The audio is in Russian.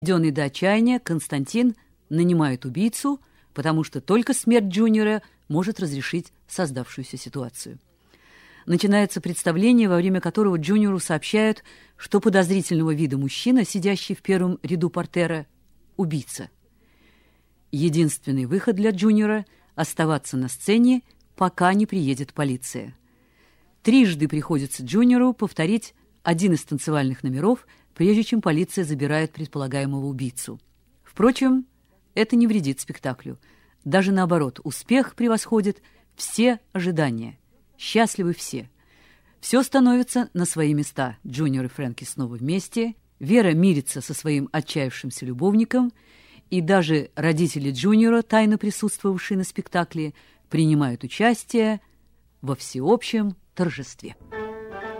Доведенный до отчаяния, Константин нанимает убийцу, потому что только смерть Джуниора может разрешить создавшуюся ситуацию. Начинается представление, во время которого Джуниору сообщают, что подозрительного вида мужчина, сидящий в первом ряду портера, убийца. Единственный выход для Джуниора – оставаться на сцене, пока не приедет полиция. Трижды приходится Джуниору повторить один из танцевальных номеров, прежде чем полиция забирает предполагаемого убийцу. Впрочем, это не вредит спектаклю. Даже наоборот, успех превосходит все ожидания. Счастливы все. Все становится на свои места. Джуниор и Фрэнки снова вместе. Вера мирится со своим отчаявшимся любовником. И даже родители Джуниора, тайно присутствовавшие на спектакле, принимают участие во всеобщем торжестве.